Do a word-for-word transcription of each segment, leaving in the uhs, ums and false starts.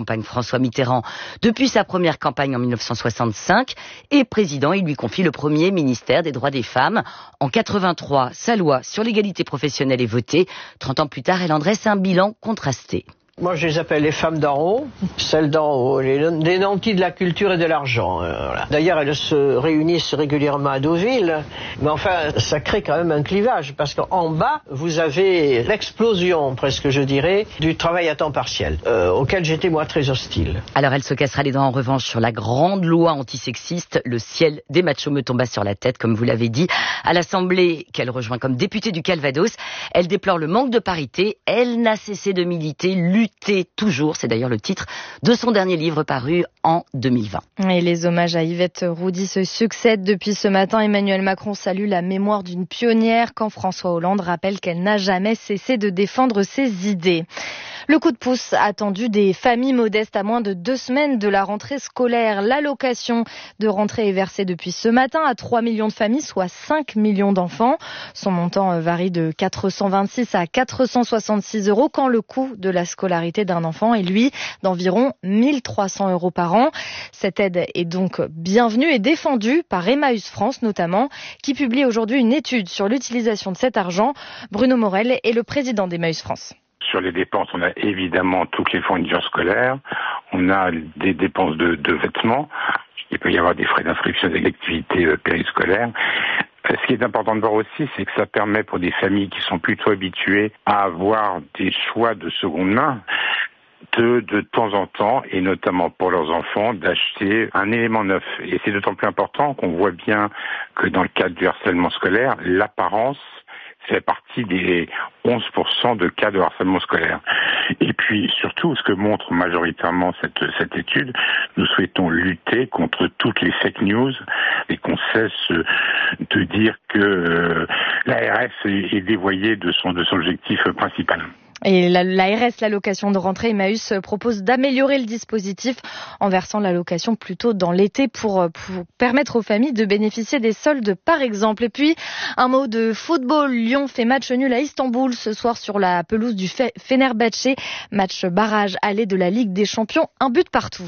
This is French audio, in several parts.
accompagne François Mitterrand depuis sa première campagne en mille neuf cent soixante-cinq et président, il lui confie le premier ministère des droits des femmes. En quatre-vingt-trois, sa loi sur l'égalité professionnelle est votée. trente ans plus tard, elle en dresse un bilan contrasté. Moi, je les appelle les femmes d'en haut, celles d'en haut, les, les nantis de la culture et de l'argent. Euh, voilà. D'ailleurs, elles se réunissent régulièrement à Deauville, mais enfin, ça crée quand même un clivage, parce qu'en bas, vous avez l'explosion, presque je dirais, du travail à temps partiel, euh, auquel j'étais moi très hostile. Alors, elle se cassera les dents en revanche sur la grande loi antisexiste, le ciel des machos me tomba sur la tête, comme vous l'avez dit. À l'Assemblée, qu'elle rejoint comme députée du Calvados, elle déplore le manque de parité, elle n'a cessé de militer, lutter toujours, c'est d'ailleurs le titre de son dernier livre paru en deux mille vingt. Et les hommages à Yvette Roudy se succèdent depuis ce matin. Emmanuel Macron salue la mémoire d'une pionnière quand François Hollande rappelle qu'elle n'a jamais cessé de défendre ses idées. Le coup de pouce attendu des familles modestes à moins de deux semaines de la rentrée scolaire. L'allocation de rentrée est versée depuis ce matin à trois millions de familles, soit cinq millions d'enfants. Son montant varie de quatre cent vingt-six à quatre cent soixante-six euros quand le coût de la scolarité d'un enfant est, lui, d'environ mille trois cents euros par an. Cette aide est donc bienvenue et défendue par Emmaüs France notamment, qui publie aujourd'hui une étude sur l'utilisation de cet argent. Bruno Morel est le président d'Emmaüs France. Sur les dépenses, on a évidemment toutes les fournitures scolaires, on a des dépenses de, de vêtements, il peut y avoir des frais d'inscription des activités euh, périscolaires. Euh, ce qui est important de voir aussi, c'est que ça permet pour des familles qui sont plutôt habituées à avoir des choix de seconde main, de, de temps en temps, et notamment pour leurs enfants, d'acheter un élément neuf. Et c'est d'autant plus important qu'on voit bien que dans le cadre du harcèlement scolaire, l'apparence fait partie des onze pour cent de cas de harcèlement scolaire. Et puis, surtout, ce que montre majoritairement cette, cette étude, nous souhaitons lutter contre toutes les fake news et qu'on cesse de dire que euh, l'A R S est, est dévoyée de son, de son objectif principal. Et l'A R S, l'allocation de rentrée, Emmaüs propose d'améliorer le dispositif en versant l'allocation plus tôt dans l'été pour, pour permettre aux familles de bénéficier des soldes par exemple. Et puis, un mot de football. Lyon fait match nul à Istanbul ce soir sur la pelouse du Fenerbahçe. Match barrage aller de la Ligue des Champions, un but partout.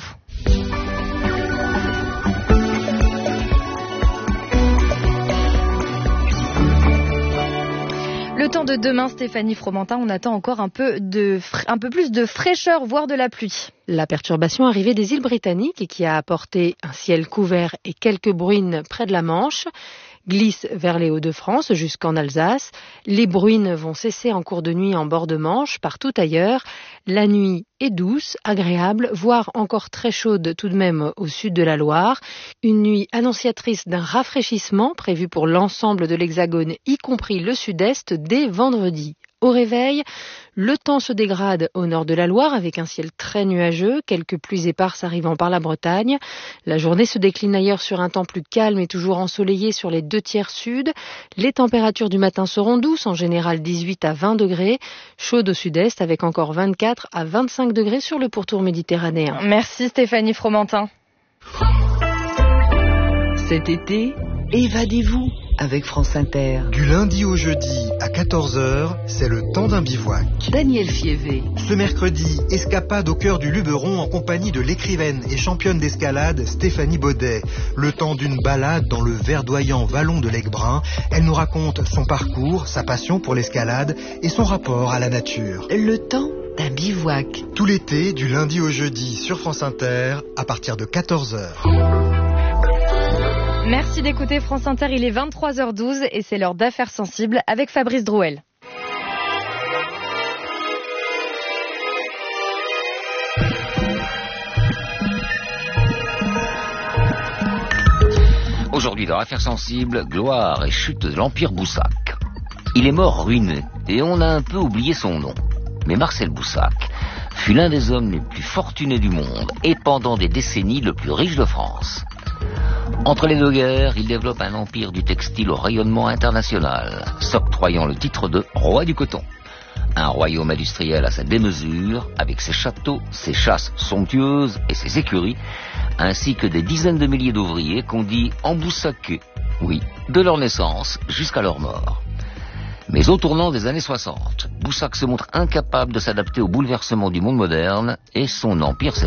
Le temps de demain, Stéphanie Fromentin, on attend encore un peu, de, un peu plus de fraîcheur, voire de la pluie. La perturbation arrivée des îles Britanniques et qui a apporté un ciel couvert et quelques bruines près de la Manche glisse vers les Hauts-de-France jusqu'en Alsace. Les bruines vont cesser en cours de nuit en bord de Manche, partout ailleurs. La nuit est douce, agréable, voire encore très chaude tout de même au sud de la Loire. Une nuit annonciatrice d'un rafraîchissement prévu pour l'ensemble de l'Hexagone, y compris le sud-est, dès vendredi. Au réveil, le temps se dégrade au nord de la Loire avec un ciel très nuageux, quelques pluies éparses arrivant par la Bretagne. La journée se décline ailleurs sur un temps plus calme et toujours ensoleillé sur les deux tiers sud. Les températures du matin seront douces, en général dix-huit à vingt degrés, chaudes au sud-est avec encore vingt-quatre à vingt-cinq degrés sur le pourtour méditerranéen. Merci Stéphanie Fromentin. Cet été, évadez-vous avec France Inter. Du lundi au jeudi à quatorze heures, c'est le temps d'un bivouac. Daniel Fievé. Ce mercredi, escapade au cœur du Luberon en compagnie de l'écrivaine et championne d'escalade Stéphanie Baudet. Le temps d'une balade dans le verdoyant vallon de l'Aiguebrun, elle nous raconte son parcours, sa passion pour l'escalade et son rapport à la nature. Le temps d'un bivouac. Tout l'été, du lundi au jeudi sur France Inter, à partir de quatorze heures. Merci d'écouter France Inter, il est vingt-trois heures douze et c'est l'heure d'Affaires sensibles avec Fabrice Drouel. Aujourd'hui dans Affaires sensibles, gloire et chute de l'Empire Boussac. Il est mort ruiné et on a un peu oublié son nom. Mais Marcel Boussac fut l'un des hommes les plus fortunés du monde et pendant des décennies le plus riche de France. Entre les deux guerres, il développe un empire du textile au rayonnement international, s'octroyant le titre de roi du coton. Un royaume industriel à sa démesure, avec ses châteaux, ses chasses somptueuses et ses écuries, ainsi que des dizaines de milliers d'ouvriers qu'on dit emboussacés, oui, de leur naissance jusqu'à leur mort. Mais au tournant des années soixante, Boussac se montre incapable de s'adapter au bouleversement du monde moderne et son empire